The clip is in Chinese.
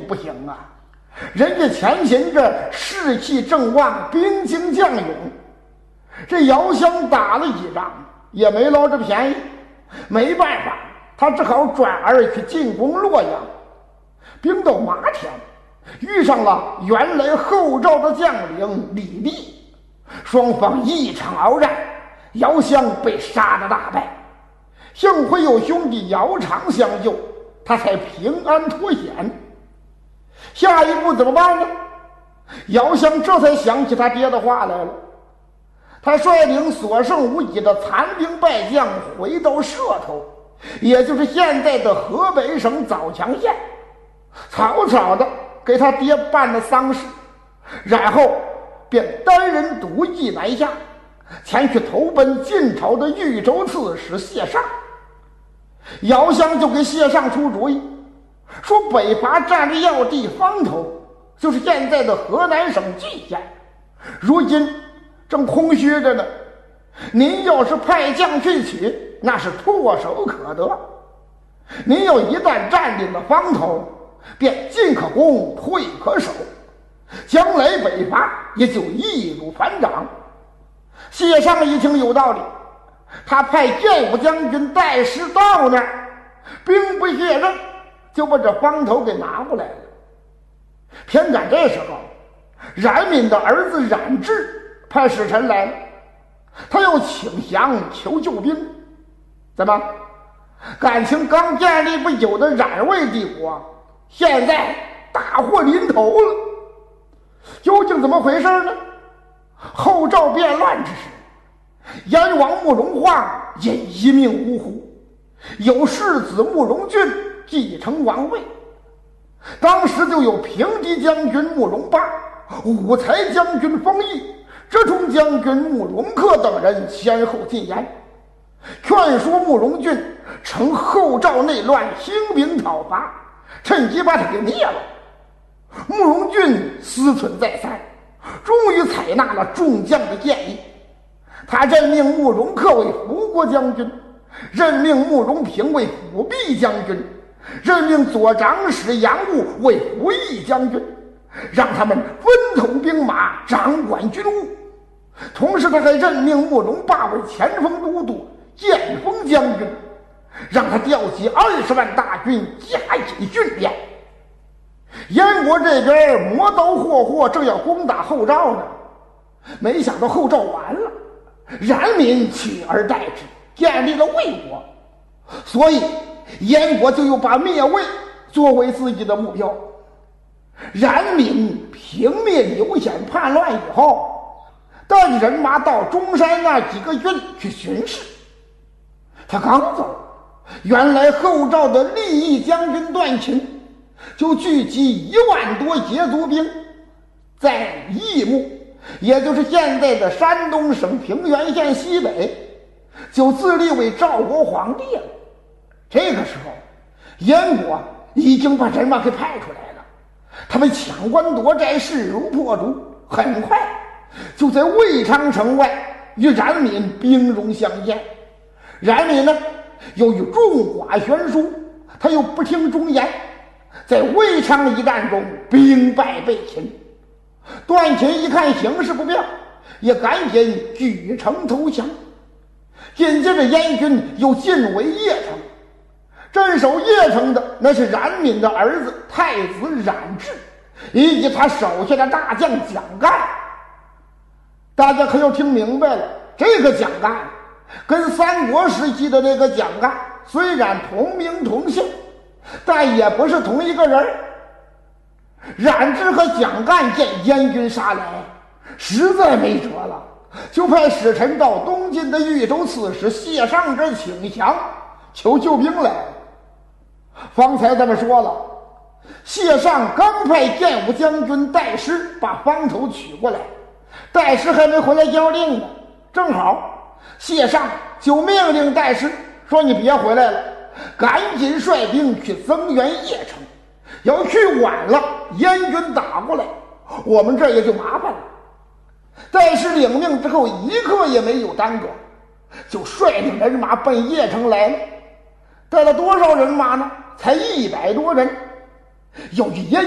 不行啊！人家前秦这士气正旺，兵精将勇，这姚襄打了几仗也没捞着便宜，没办法，他只好转而去进攻洛阳。兵到马田，遇上了原来后赵的将领李立，双方一场鏖战，姚襄被杀得大败，幸亏有兄弟姚苌相救，他才平安脱险。下一步怎么办呢？姚襄这才想起他爹的话来了，他率领所剩无几的残兵败将回到社头，也就是现在的河北省枣强县，草草的给他爹办了丧事，然后便单人独骑南下，前去投奔晋朝的豫州刺史谢尚。姚襄就给谢尚出主意，说北伐占着要地方头，就是现在的河南省蓟县，如今正空虚着呢，您要是派将去取，那是唾手可得。您要一旦占领了方头，便进可攻，退可守，将来北伐也就易如反掌。谢尚一听有道理，他派建武将军带师到那儿，兵不血刃，就把这方头给拿过来了。偏赶这时候，冉闵的儿子冉智派使臣来了，他要请降求救兵。怎么？感情刚建立不久的冉魏帝国，现在大祸临头了。究竟怎么回事呢？后赵变乱之时，燕王慕容晃也一命呜呼，有世子慕容俊继承王位。当时就有平敌将军慕容霸、武才将军封邑、浙冲将军慕容恪等人先后进言，劝说慕容俊趁后赵内乱兴兵讨伐，趁机把他给灭了。慕容俊思忖再三，终于采纳了众将的建议。他任命慕容恪为伏国将军，任命慕容平为辅弼将军，任命左长史杨务为服役将军，让他们分统兵马，掌管军务。同时他还任命慕容霸为前锋都督、建锋将军，让他调集20万大军加以训练。燕国这边磨刀霍霍，正要攻打后赵呢，没想到后赵完了，冉闵取而代之，建立了魏国，所以燕国就又把灭魏作为自己的目标。冉闵平灭刘显叛乱以后，带着人马到中山那几个郡去巡视。他刚走，原来后赵的利益将军段秦就聚集1万多羯族兵，在义木，也就是现在的山东省平原县西北，就自立为赵国皇帝了。这个时候，燕国已经把人马给派出来了，他们抢官夺寨，势如破竹，很快就在魏昌城外与冉闵兵戎相见。冉闵呢，由于众寡悬殊，他又不听忠言，在魏昌一战中兵败被擒。段秦一看形势不妙，也赶紧举城投降。紧接着燕军又进围邺城，镇守邺城的那是冉闵的儿子太子冉智，以及他手下的大将蒋干。大家可要听明白了，这个蒋干跟三国时期的那个蒋干虽然同名同姓，但也不是同一个人。冉智和蒋干见燕军杀来，实在没辙了，就派使臣到东晋的豫州刺史谢尚这请降，求救兵来了。方才咱们说了，谢尚刚派建武将军带师把方头取过来，带师还没回来交令呢，正好谢尚就命令带师说：“你别回来了，赶紧率兵去增援邺城，要去晚了，燕军打过来，我们这也就麻烦了。”带师领命之后，一刻也没有耽搁，就率领人马奔邺城来了。带了多少人马呢？才100多人。由于燕